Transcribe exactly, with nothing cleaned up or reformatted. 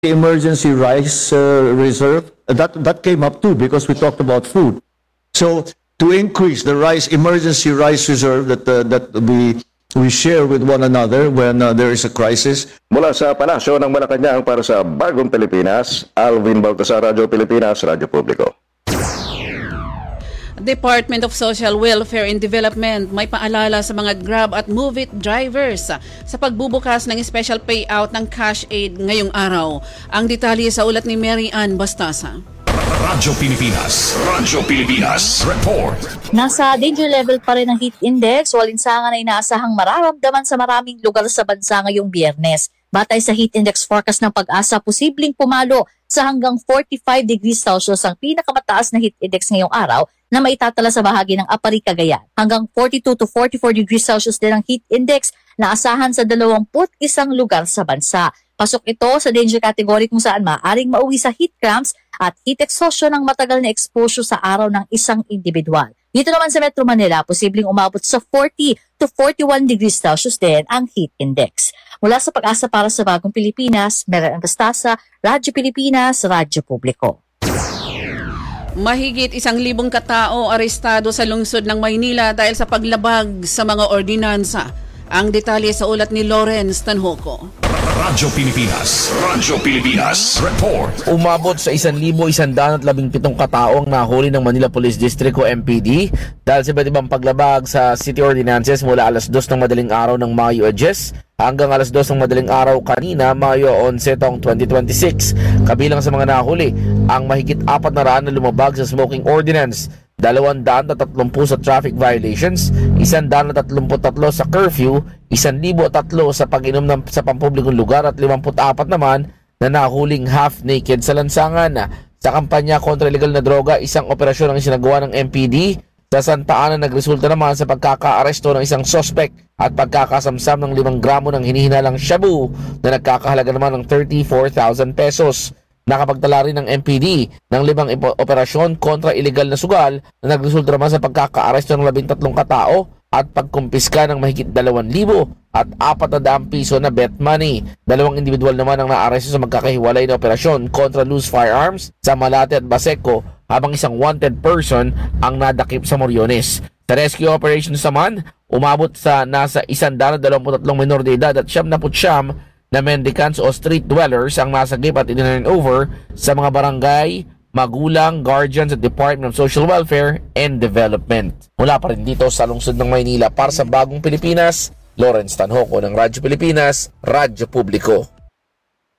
the emergency rice uh, reserve, uh, that that came up too because we talked about food. So to increase the rice emergency rice reserve that uh, that we we share with one another when uh, there is a crisis. Mula sa Palasyo ng Malacanang para sa Bagong Pilipinas, Alvin Baltasar, Radyo Pilipinas, Radyo Publiko. Department of Social Welfare and Development may paalala sa mga Grab at Move It drivers sa pagbubukas ng special payout ng cash aid ngayong araw. Ang detalye sa ulat ni Mary Ann Bastasa. Radyo Pilipinas, Radyo Pilipinas, report. Nasa danger level pa rin ang heat index, walinsangan ay inaasahang mararamdaman sa maraming lugar sa bansa ngayong Biyernes. Batay sa heat index forecast ng Pag-asa, posibleng pumalo sa hanggang forty-five degrees Celsius ang pinakamataas na heat index ngayong araw na maitatala sa bahagi ng Apari, Cagayan. Hanggang forty-two to forty-four degrees Celsius din ang heat index na asahan sa dalawampu't isang lugar sa bansa. Pasok ito sa danger category kung saan maaaring mauwi sa heat cramps at heat exhaustion ng matagal na exposure sa araw ng isang individual. Dito naman sa Metro Manila, posibleng umabot sa forty to forty-one degrees Celsius din ang heat index. Mula sa Pag-asa para sa Bagong Pilipinas, Mary Ann Bastasa, Radyo Pilipinas, Radyo Publiko. Mahigit isang libong katao arestado sa lungsod ng Maynila dahil sa paglabag sa mga ordinansa. Ang detalye sa ulat ni Lawrence Tanhoco. Radyo Pilipinas, Radyo Pilipinas, report. Umabot sa isang libo isang daan at labing pitong katao ang nahuli ng Manila Police District o M P D dahil sa iba't ibang paglabag sa city ordinances mula alas dos ng madaling araw ng Mayo Edges hanggang alas dos ng madaling araw kanina, Mayo eleven taong twenty twenty-six. Kabilang sa mga nahuli, ang mahigit apat na raan na lumabag sa smoking ordinance, dalawang daan at tatlumpu sa traffic violations, isang daan at tatlumpu tatlo sa curfew, isang libo at tatlo sa pag-inom ng, sa pampublikong lugar at limamput apat naman na nahuling half-naked sa lansangan. Sa kampanya kontra illegal na droga, isang operasyon ang isinagawa ng M P D sa Santa Ana nagresulta naman sa pagkaka-aresto ng isang suspect at pagkakasamsam ng limang gramo ng hinihinalang shabu na nagkakahalaga naman ng thirty-four thousand pesos. Nakapagtala rin ng M P D ng limang operasyon kontra illegal na sugal na nagresulta naman sa pagkaka-aresto ng labintatlong katao at pagkumpiska ng mahigit dalawang libo at apat na daang piso na bet money. Dalawang individual naman ang naaresto sa magkakahiwalay na operasyon kontra loose firearms sa Malate at Baseco, habang isang wanted person ang nadakip sa Moriones. Sa rescue operations naman, umabot sa nasa isang daan at dalawamput tatlong minor de edad at siyam na putsyam na mendicants o street dwellers ang nasagip at in-turn over sa mga barangay, magulang, guardians at Department of Social Welfare and Development. Mula pa rin dito sa lungsod ng Maynila para sa Bagong Pilipinas, Lawrence Tanhoco ng Radyo Pilipinas, Radyo Publiko.